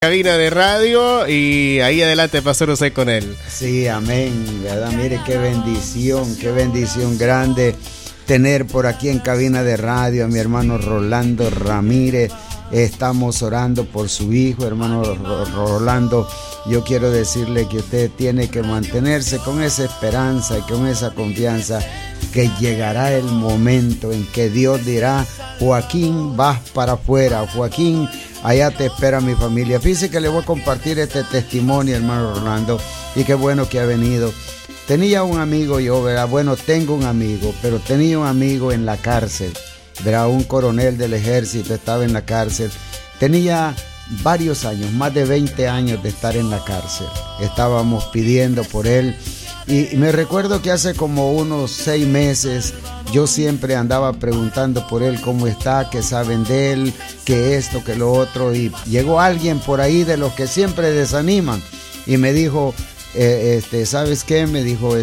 Cabina de radio y ahí adelante pasó usted con él. Sí, amén, ¿verdad? Mire qué bendición grande tener por aquí en cabina de radio a mi hermano Rolando Ramírez. Estamos orando por su hijo, hermano Rolando. Yo quiero decirle que usted tiene que mantenerse con esa esperanza y con esa confianza que llegará el momento en que Dios dirá: Joaquín, vas para afuera, Joaquín, allá te espera mi familia. Fíjese que le voy a compartir este testimonio, hermano Rolando, y qué bueno que ha venido. Tenía un amigo yo, ¿verdad? Bueno, tengo un amigo, pero tenía un amigo en la cárcel, ¿verdad? Un coronel del ejército estaba en la cárcel. Tenía varios años, más de 20 años de estar en la cárcel. Estábamos pidiendo por él. Y me recuerdo que hace como unos 6 meses yo siempre andaba preguntando por él cómo está, qué saben de él, qué esto, qué lo otro. Y llegó alguien por ahí de los que siempre desaniman y me dijo, ¿sabes qué? Me dijo,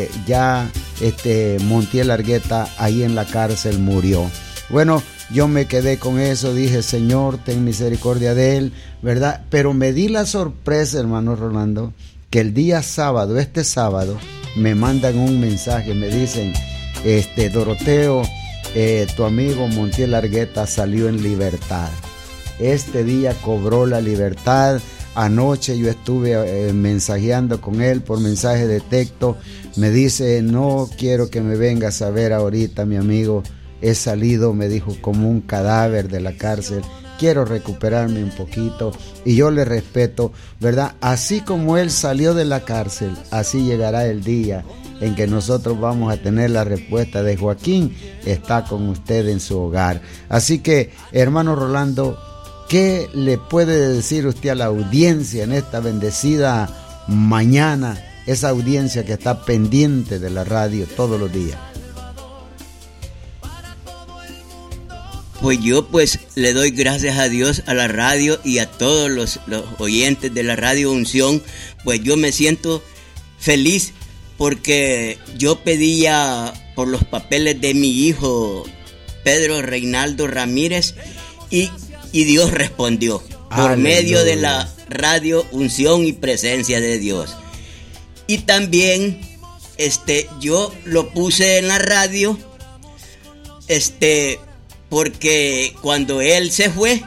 Montiel Argueta ahí en la cárcel murió. Bueno, yo me quedé con eso, dije, Señor, ten misericordia de él, ¿verdad? Pero me di la sorpresa, hermano Rolando, que el día sábado, este sábado, me mandan un mensaje, me dicen, Doroteo, tu amigo Montiel Argueta salió en libertad. Este día cobró la libertad. Anoche yo estuve mensajeando con él por mensaje de texto. Me dice, no quiero que me vengas a ver ahorita, mi amigo. He salido, me dijo, como un cadáver de la cárcel. Quiero recuperarme un poquito y yo le respeto, ¿verdad? Así como él salió de la cárcel, así llegará el día en que nosotros vamos a tener la respuesta de Joaquín está con usted en su hogar. Así que, hermano Rolando, ¿qué le puede decir usted a la audiencia en esta bendecida mañana? Esa audiencia que está pendiente de la radio todos los días. Pues yo le doy gracias a Dios, a la radio y a todos los oyentes de la Radio Unción. Pues yo me siento feliz porque yo pedía por los papeles de mi hijo Pedro Reinaldo Ramírez y Dios respondió. Por medio de la Radio Unción y presencia de Dios. Y también yo lo puse en la radio porque cuando él se fue,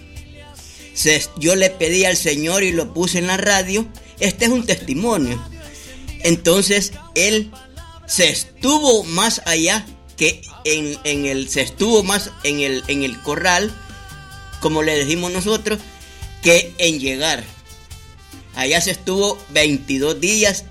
yo le pedí al Señor y lo puse en la radio. Este es un testimonio. Entonces él se estuvo más allá que se estuvo más en el corral, como le dijimos nosotros, que en llegar. Allá se estuvo 22 días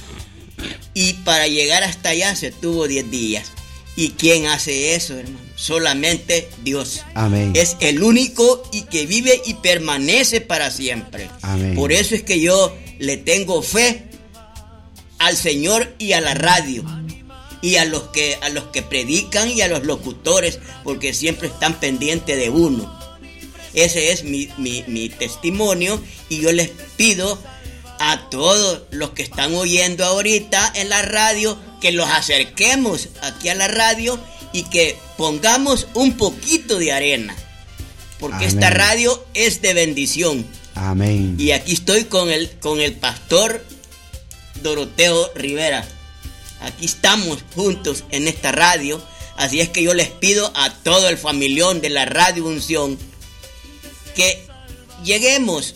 y para llegar hasta allá se estuvo 10 días. ¿Y quién hace eso, hermano? Solamente Dios. Amén. Es el único y que vive y permanece para siempre. Amén. Por eso es que yo le tengo fe al Señor y a la radio. Y a los que predican y a los locutores, porque siempre están pendientes de uno. Ese es mi testimonio, y yo les pido a todos los que están oyendo ahorita en la radio que los acerquemos aquí a la radio y que pongamos un poquito de arena, porque Amén. Esta radio es de bendición. Amén. Y aquí estoy con el pastor Doroteo Rivera. Aquí estamos juntos en esta radio. Así es que yo les pido a todo el familión de la Radio Unción que lleguemos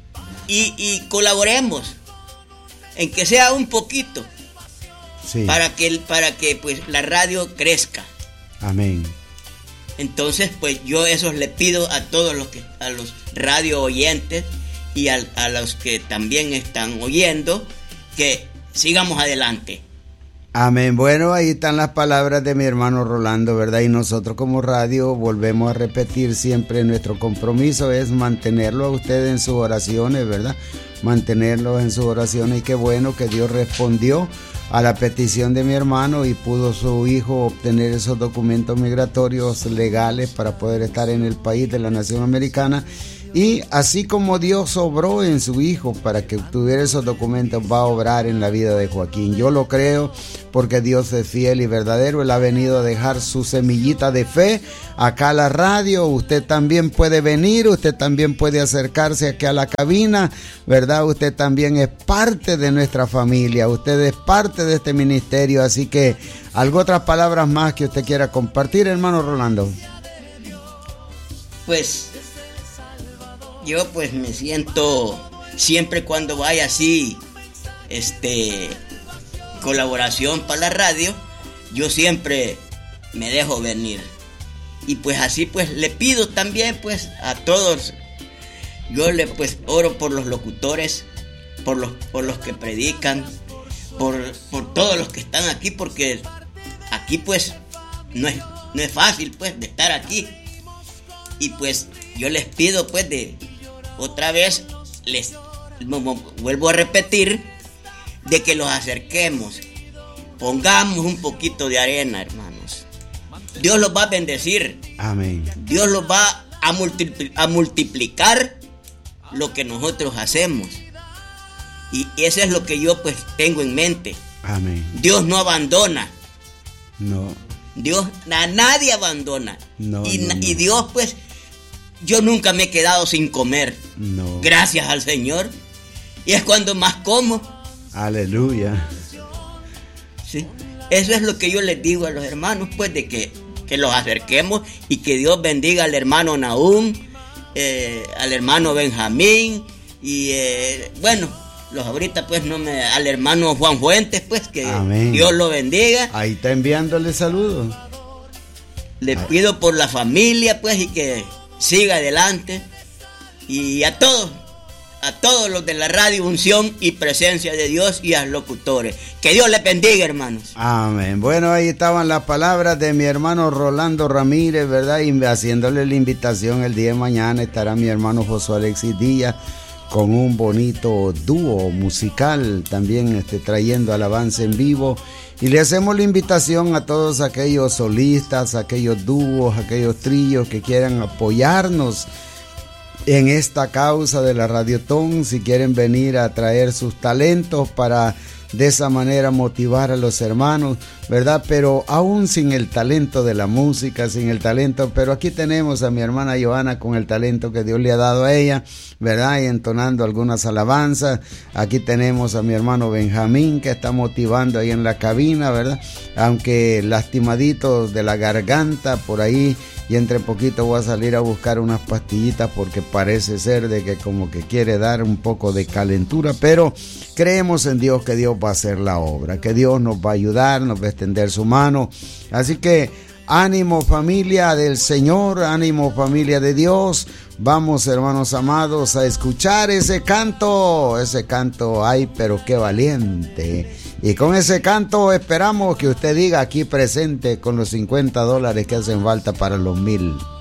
y colaboremos en que sea un poquito, sí, para que pues la radio crezca. Amén. Entonces pues yo eso les pido a todos a los radio oyentes y a los que también están oyendo, que sigamos adelante. Amén. Bueno, ahí están las palabras de mi hermano Rolando, ¿verdad? Y nosotros como radio volvemos a repetir siempre, nuestro compromiso es mantenerlo a ustedes en sus oraciones, ¿verdad? Mantenerlos en sus oraciones, y qué bueno que Dios respondió a la petición de mi hermano y pudo su hijo obtener esos documentos migratorios legales para poder estar en el país de la nación americana. Y así como Dios obró en su hijo para que obtuviera esos documentos, va a obrar en la vida de Joaquín. Yo lo creo porque Dios es fiel y verdadero. Él ha venido a dejar su semillita de fe acá a la radio. Usted también puede venir, usted también puede acercarse aquí a la cabina, ¿verdad? Usted también es parte de nuestra familia, usted es parte de este ministerio. Así que, ¿algo otras palabras más que usted quiera compartir, hermano Rolando? Pues yo pues me siento siempre cuando vaya así colaboración para la radio, yo siempre me dejo venir. Y pues así pues le pido también pues a todos, yo le pues oro por los locutores, por los que predican, por todos los que están aquí, porque aquí pues no es fácil pues de estar aquí. Y pues yo les pido pues otra vez, les vuelvo a repetir, de que los acerquemos, pongamos un poquito de arena, hermanos. Dios los va a bendecir. Amén. Dios los va a multiplicar lo que nosotros hacemos. Y eso es lo que yo pues tengo en mente. Amén. Dios no abandona. No. Dios a nadie abandona. No, y Dios pues, yo nunca me he quedado sin comer. No. Gracias al Señor. Y es cuando más como. Aleluya. Sí. Eso es lo que yo les digo a los hermanos, pues, de que los acerquemos y que Dios bendiga al hermano Nahum, al hermano Benjamín y bueno, los ahorita pues al hermano Juan Fuentes, pues, que amén. Dios lo bendiga. Ahí está enviándole saludos. Le pido por la familia, pues, y que siga adelante. Y a todos los de la radio Unción y Presencia de Dios y a los locutores. Que Dios les bendiga, hermanos. Amén. Bueno, ahí estaban las palabras de mi hermano Rolando Ramírez, ¿verdad? Y haciéndole la invitación el día de mañana estará mi hermano Josué Alexis Díaz con un bonito dúo musical, también trayendo alabanza en vivo. Y le hacemos la invitación a todos aquellos solistas, aquellos dúos, aquellos trillos que quieran apoyarnos en esta causa de la Radiotón, si quieren venir a traer sus talentos para de esa manera motivar a los hermanos, ¿verdad? Pero aún sin el talento de la música, sin el talento, pero aquí tenemos a mi hermana Joana con el talento que Dios le ha dado a ella, ¿verdad? Y entonando algunas alabanzas. Aquí tenemos a mi hermano Benjamín que está motivando ahí en la cabina, ¿verdad? Aunque lastimadito de la garganta por ahí, y entre poquito voy a salir a buscar unas pastillitas porque parece ser de que como que quiere dar un poco de calentura, pero creemos en Dios que Dios va a hacer la obra, que Dios nos va a ayudar, nos va a extender su mano. Así que ánimo familia del Señor, ánimo familia de Dios. Vamos, hermanos amados, a escuchar ese canto, ay, pero qué valiente. Y con ese canto esperamos que usted diga aquí presente con los $50 que hacen falta para los 1000.